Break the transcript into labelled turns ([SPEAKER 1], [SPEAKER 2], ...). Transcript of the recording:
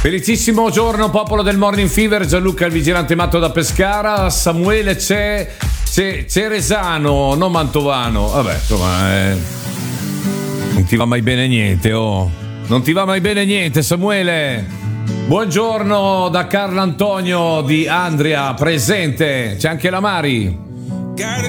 [SPEAKER 1] Felicissimo giorno, popolo del Morning Fever. Gianluca il vigilante matto da Pescara. Samuele c'è Ceresano, non Mantovano. Vabbè, insomma, non ti va mai bene niente, oh. Non ti va mai bene niente, Samuele. Buongiorno da Carlo Antonio di Andria, presente. C'è anche la Mari.